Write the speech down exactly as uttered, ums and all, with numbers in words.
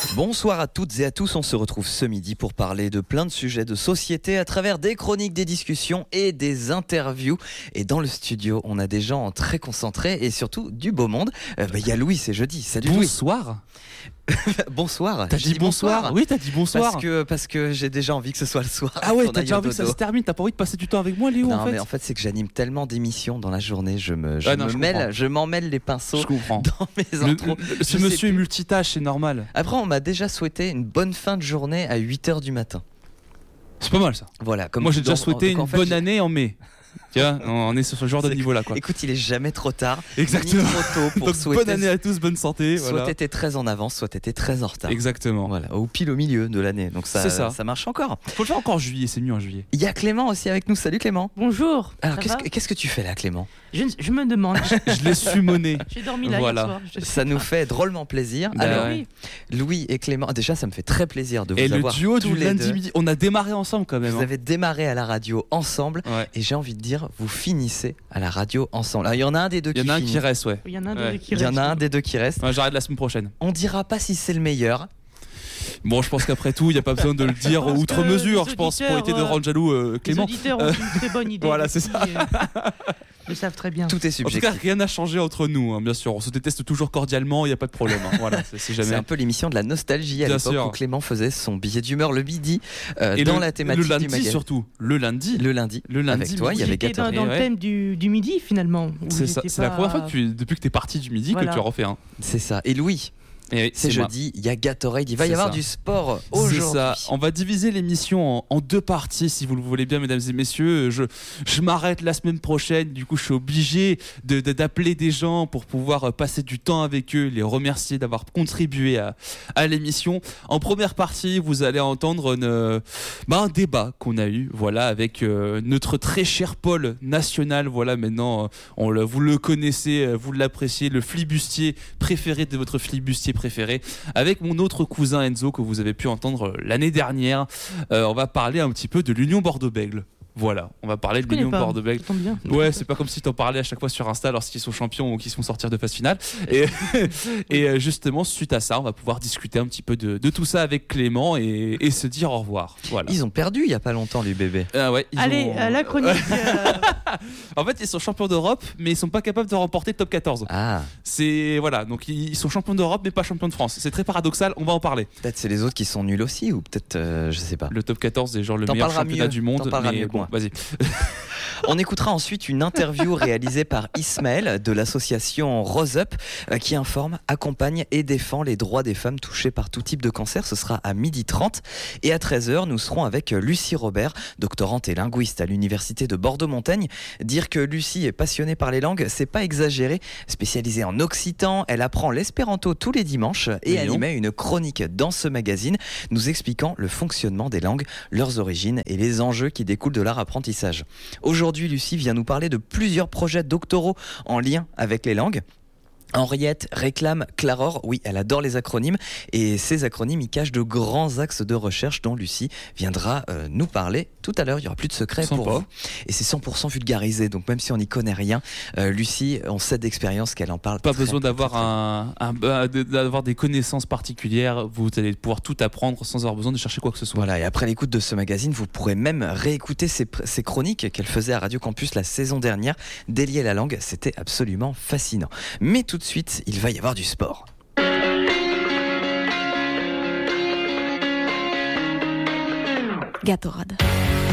Bonsoir à toutes et à tous, on se retrouve ce midi pour parler de plein de sujets de société à travers des chroniques, des discussions et des interviews. Et dans le studio, on a des gens très concentrés et surtout du beau monde. Il euh, bah, y a Louis, c'est jeudi. Salut Louis. Bonsoir. Bonsoir. T'as dit, dit bonsoir. bonsoir Oui, t'as dit bonsoir. Parce que, parce que j'ai déjà envie que ce soit le soir. Ah ouais, t'as déjà envie que ça se termine. T'as pas envie de passer du temps avec moi, Léo? Non, en fait. mais en fait, c'est que j'anime tellement d'émissions dans la journée. Je me, je ah non, me je mêle, je m'en mêle les pinceaux je comprends. dans mes intros. Le, le, ce monsieur est multitâche, c'est normal. Après, on m'a déjà souhaité une bonne fin de journée à huit heures du matin. C'est pas mal ça. Voilà. Comme moi, j'ai déjà donc, souhaité donc, en une fait, bonne j'ai... année en mai. Tu vois, on est sur ce genre de niveau-là, quoi. Écoute, il est jamais trop tard. Exactement. Ni trop tôt pour donc, souhaiter. Bonne année à tous, bonne santé. Soit voilà. t'étais très en avance, soit t'étais très en retard. Exactement. Voilà, ou pile au milieu de l'année. Donc ça, ça. ça marche encore. Faut le faire encore en juillet, c'est mieux en juillet. Il y a Clément aussi avec nous. Salut Clément. Bonjour. Alors qu'est-ce que, qu'est-ce que tu fais là, Clément? je, je me demande. Je l'ai su monnaie. J'ai dormi là voilà. hier soir. Je ça nous pas. fait drôlement plaisir. Bah Alors, ouais. Louis et Clément, déjà ça me fait très plaisir de vous et avoir le duo tous du les lundi deux. midi. On a démarré ensemble quand même. Vous hein. avez démarré à la radio ensemble. Ouais. Et j'ai envie de dire, vous finissez à la radio ensemble. Alors, il y en a un des deux qui Il y en a un finit. qui reste, ouais. Il y en a un, ouais. des, qui Il y en a reste. un des deux qui reste. Ouais, j'arrête la semaine prochaine. On dira pas si c'est le meilleur. Bon, je pense qu'après tout, il n'y a pas besoin de le dire Je pense outre que mesure, les je pense, pour auditeurs, éviter de rendre jaloux euh, Clément. Les auditeurs ont une très bonne idée. Voilà, c'est ça. Euh, Ils le savent très bien. Tout est En tout subjectif. cas, rien n'a changé entre nous, hein, bien sûr. On se déteste toujours cordialement, il n'y a pas de problème. Hein. Voilà, c'est, c'est jamais. C'est un peu l'émission de la nostalgie à Bien l'époque sûr. où Clément faisait son billet d'humeur le midi euh, Et dans le, la thématique le lundi du magasin. surtout. Le lundi. Le lundi. Le lundi. Avec toi, il y avait J'étais dans, Gatorade. dans le ouais. thème du, du midi finalement. où C'est, ça, j'étais c'est la pas- première fois depuis, depuis que tu es parti du midi Voilà. que tu as refait un. C'est ça. Et Louis, Et c'est, c'est moi. jeudi, il y a Gatorade. Il va y C'est avoir ça. du sport C'est aujourd'hui. ça. On va diviser l'émission en, en deux parties, si vous le voulez bien, mesdames et messieurs. Je, je m'arrête la semaine prochaine. Du coup, je suis obligé de, de, d'appeler des gens pour pouvoir passer du temps avec eux, les remercier d'avoir contribué à, à l'émission. En première partie, vous allez entendre une, bah, un débat qu'on a eu, voilà, avec euh, notre très cher Paul National. Voilà, maintenant, on le, vous le connaissez, vous l'appréciez, le flibustier préféré de votre flibustier préféré, avec mon autre cousin Enzo que vous avez pu entendre l'année dernière. Euh, on va parler un petit peu de l'Union Bordeaux-Bègles. Voilà, on va parler Je de connais l'Union pas. Bordeaux-Bègles. Ça tombe bien. Ouais, c'est pas comme si t'en parlais à chaque fois sur Insta lorsqu'ils sont champions ou qu'ils sont sortir de phase finale. Et, et justement, suite à ça, on va pouvoir discuter un petit peu de, de tout ça avec Clément et, et se dire au revoir. Voilà. Ils ont perdu il y a pas longtemps, les bébés. Ah ouais, ils Allez, ont- à la chronique. euh, En fait, ils sont champions d'Europe, mais ils sont pas capables de remporter le top quatorze. Ah, C'est voilà, donc ils sont champions d'Europe, mais pas champions de France. C'est très paradoxal. On va en parler. peut-être c'est les autres qui sont nuls aussi, ou peut-être, euh, je sais pas. Le top quatorze est genre le T'en meilleur parleras championnat mieux. du T'en monde. parleras Mais mieux que bon, moi. vas-y. On écoutera ensuite une interview réalisée par Ismaël de l'association Rose Up euh, qui informe, accompagne et défend les droits des femmes touchées par tout type de cancer. Ce sera à midi trente et à treize heures, nous serons avec Lucie Robert, doctorante et linguiste à l'université de Bordeaux-Montaigne. Dire que Lucie est passionnée par les langues, c'est pas exagéré. Spécialisée en occitan, elle apprend l'espéranto tous les dimanches et Mignon. animait une chronique dans ce magazine nous expliquant le fonctionnement des langues, leurs origines et les enjeux qui découlent de leur apprentissage. Aujourd'hui, Lucie vient nous parler de plusieurs projets doctoraux en lien avec les langues. Henriette réclame Claror, oui, elle adore les acronymes et ces acronymes, ils cachent de grands axes de recherche dont Lucie viendra euh, nous parler tout à l'heure. Il n'y aura plus de secrets Sympa. pour vous et c'est cent pour cent vulgarisé, donc même si on n'y connaît rien, euh, Lucie, on sait d'expérience qu'elle en parle. Pas très, besoin très, d'avoir très, très un, un- bah, de- d'avoir des connaissances particulières. Vous allez pouvoir tout apprendre sans avoir besoin de chercher quoi que ce soit. Voilà, et après l'écoute de ce magazine, vous pourrez même réécouter ces, pr- ces chroniques qu'elle faisait à Radio Campus la saison dernière, délier la langue, c'était absolument fascinant. Mais tout de suite, il va y avoir du sport. Gatorade.